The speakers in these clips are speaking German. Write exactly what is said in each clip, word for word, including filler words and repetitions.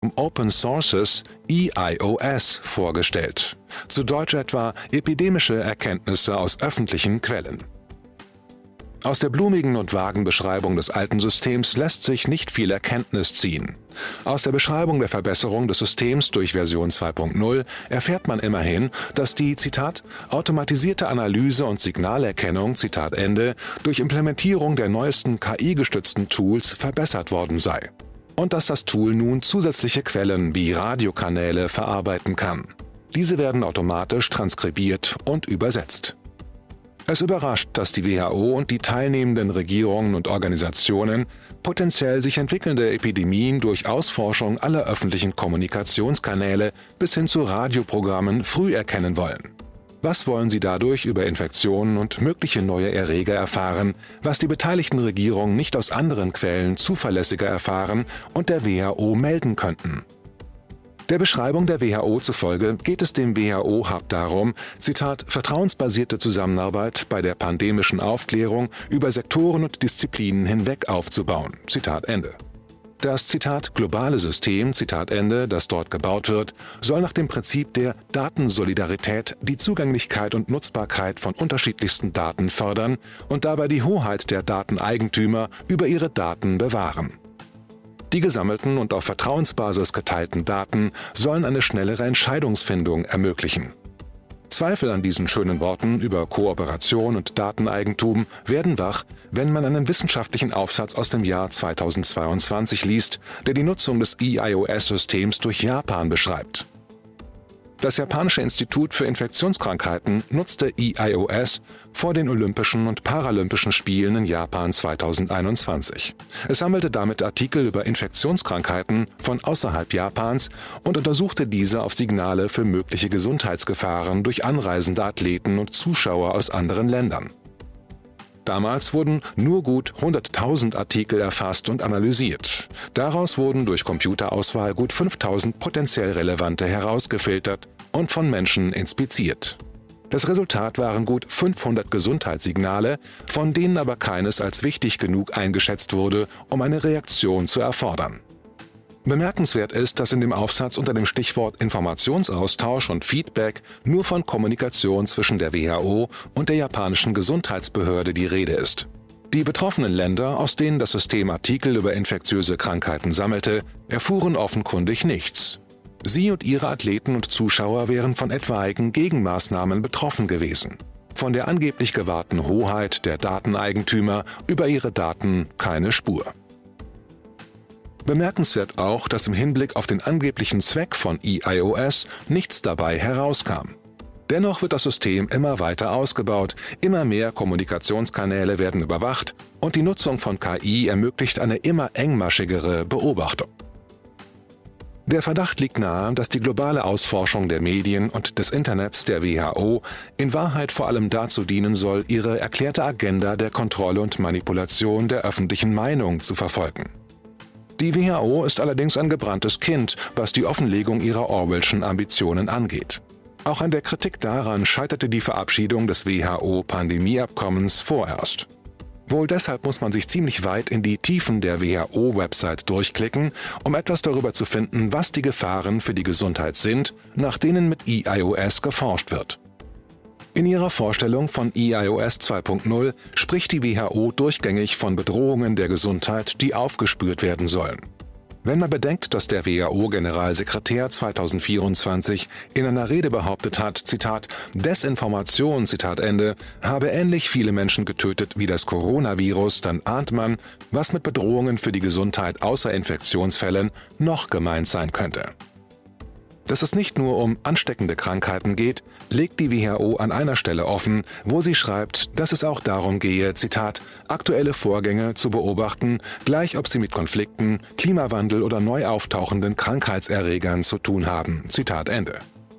Open Sources E I O S vorgestellt, zu Deutsch etwa epidemische Erkenntnisse aus öffentlichen Quellen. Aus der blumigen und vagen Beschreibung des alten Systems lässt sich nicht viel Erkenntnis ziehen. Aus der Beschreibung der Verbesserung des Systems durch Version zwei Punkt null erfährt man immerhin, dass die, Zitat, automatisierte Analyse und Signalerkennung, Zitat Ende, durch Implementierung der neuesten K I-gestützten Tools verbessert worden sei. Und dass das Tool nun zusätzliche Quellen wie Radiokanäle verarbeiten kann. Diese werden automatisch transkribiert und übersetzt. Es überrascht, dass die W H O und die teilnehmenden Regierungen und Organisationen potenziell sich entwickelnde Epidemien durch Ausforschung aller öffentlichen Kommunikationskanäle bis hin zu Radioprogrammen früh erkennen wollen. Was wollen sie dadurch über Infektionen und mögliche neue Erreger erfahren, was die beteiligten Regierungen nicht aus anderen Quellen zuverlässiger erfahren und der W H O melden könnten? Der Beschreibung der W H O zufolge geht es dem W H O-Hub darum, Zitat, vertrauensbasierte Zusammenarbeit bei der pandemischen Aufklärung über Sektoren und Disziplinen hinweg aufzubauen. Zitat Ende. Das, Zitat, globale System, Zitat Ende, das dort gebaut wird, soll nach dem Prinzip der Datensolidarität die Zugänglichkeit und Nutzbarkeit von unterschiedlichsten Daten fördern und dabei die Hoheit der Dateneigentümer über ihre Daten bewahren. Die gesammelten und auf Vertrauensbasis geteilten Daten sollen eine schnellere Entscheidungsfindung ermöglichen. Zweifel an diesen schönen Worten über Kooperation und Dateneigentum werden wach, wenn man einen wissenschaftlichen Aufsatz aus dem Jahr zweitausendzweiundzwanzig liest, der die Nutzung des E I O S-Systems durch Japan beschreibt. Das japanische Institut für Infektionskrankheiten nutzte E I O S vor den Olympischen und Paralympischen Spielen in Japan zweitausendeinundzwanzig. Es sammelte damit Artikel über Infektionskrankheiten von außerhalb Japans und untersuchte diese auf Signale für mögliche Gesundheitsgefahren durch anreisende Athleten und Zuschauer aus anderen Ländern. Damals wurden nur gut hunderttausend Artikel erfasst und analysiert. Daraus wurden durch Computerauswahl gut fünftausend potenziell relevante herausgefiltert und von Menschen inspiziert. Das Resultat waren gut fünfhundert Gesundheitssignale, von denen aber keines als wichtig genug eingeschätzt wurde, um eine Reaktion zu erfordern. Bemerkenswert ist, dass in dem Aufsatz unter dem Stichwort Informationsaustausch und Feedback nur von Kommunikation zwischen der W H O und der japanischen Gesundheitsbehörde die Rede ist. Die betroffenen Länder, aus denen das System Artikel über infektiöse Krankheiten sammelte, erfuhren offenkundig nichts. Sie und ihre Athleten und Zuschauer wären von etwaigen Gegenmaßnahmen betroffen gewesen. Von der angeblich gewahrten Hoheit der Dateneigentümer über ihre Daten keine Spur. Bemerkenswert auch, dass im Hinblick auf den angeblichen Zweck von E I O S nichts dabei herauskam. Dennoch wird das System immer weiter ausgebaut, immer mehr Kommunikationskanäle werden überwacht und die Nutzung von K I ermöglicht eine immer engmaschigere Beobachtung. Der Verdacht liegt nahe, dass die globale Ausforschung der Medien und des Internets der W H O in Wahrheit vor allem dazu dienen soll, ihre erklärte Agenda der Kontrolle und Manipulation der öffentlichen Meinung zu verfolgen. Die W H O ist allerdings ein gebranntes Kind, was die Offenlegung ihrer Orwellschen Ambitionen angeht. Auch an der Kritik daran scheiterte die Verabschiedung des W H O-Pandemieabkommens vorerst. Wohl deshalb muss man sich ziemlich weit in die Tiefen der W H O-Website durchklicken, um etwas darüber zu finden, was die Gefahren für die Gesundheit sind, nach denen mit E I O S geforscht wird. In ihrer Vorstellung von E I O S zwei Punkt null spricht die W H O durchgängig von Bedrohungen der Gesundheit, die aufgespürt werden sollen. Wenn man bedenkt, dass der W H O-Generalsekretär zweitausendvierundzwanzig in einer Rede behauptet hat, Zitat, Desinformation, Zitat Ende, habe ähnlich viele Menschen getötet wie das Coronavirus, dann ahnt man, was mit Bedrohungen für die Gesundheit außer Infektionsfällen noch gemeint sein könnte. Dass es nicht nur um ansteckende Krankheiten geht, legt die W H O an einer Stelle offen, wo sie schreibt, dass es auch darum gehe, Zitat, aktuelle Vorgänge zu beobachten, gleich ob sie mit Konflikten, Klimawandel oder neu auftauchenden Krankheitserregern zu tun haben. Zitat Ende.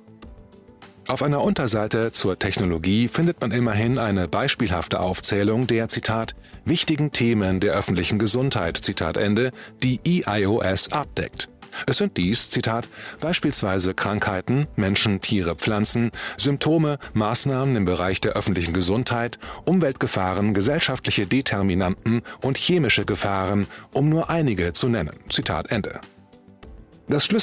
Auf einer Unterseite zur Technologie findet man immerhin eine beispielhafte Aufzählung der, Zitat, wichtigen Themen der öffentlichen Gesundheit, Zitat Ende, die E I O S abdeckt. Es sind dies, Zitat, beispielsweise Krankheiten, Menschen, Tiere, Pflanzen, Symptome, Maßnahmen im Bereich der öffentlichen Gesundheit, Umweltgefahren, gesellschaftliche Determinanten und chemische Gefahren, um nur einige zu nennen. Zitat Ende. Das